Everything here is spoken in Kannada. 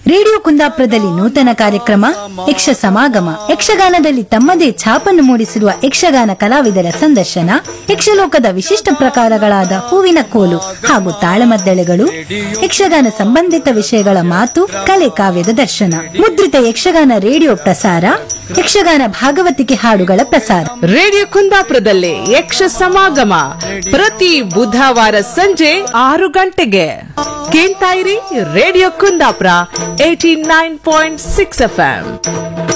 ರೇಡಿಯೋ ಕುಂದಾಪುರದಲ್ಲಿ ನೂತನ ಕಾರ್ಯಕ್ರಮ ಯಕ್ಷ ಸಮಾಗಮ ಯಕ್ಷಗಾನದಲ್ಲಿ ತಮ್ಮದೇ ಛಾಪನ್ನು ಮೂಡಿಸಿರುವ ಯಕ್ಷಗಾನ ಕಲಾವಿದರ ಸಂದರ್ಶನ, ಯಕ್ಷಲೋಕದ ವಿಶಿಷ್ಟ ಪ್ರಕಾರಗಳಾದ ಹೂವಿನ ಕೋಲು ಹಾಗೂ ತಾಳಮದ್ದಳೆಗಳು, ಯಕ್ಷಗಾನ ಸಂಬಂಧಿತ ವಿಷಯಗಳ ಮಾತು ಕಲೆ ಕಾವ್ಯದ ದರ್ಶನ ಮುದ್ರಿತ ಯಕ್ಷಗಾನ ರೇಡಿಯೋ ಪ್ರಸಾರ ಯಕ್ಷಗಾನ ಭಾಗವತಿಕೆ ಹಾಡುಗಳ ಪ್ರಸಾರ ರೇಡಿಯೋ ಕುಂದಾಪುರದಲ್ಲಿ ಯಕ್ಷ ಸಮಾಗಮ ಪ್ರತಿ ಬುಧವಾರ ಸಂಜೆ 6 ಗಂಟೆಗೆ ಕೇಳ್ತಾ ಇರಿ ರೇಡಿಯೋ ಕುಂದಾಪುರ 89.6 FM.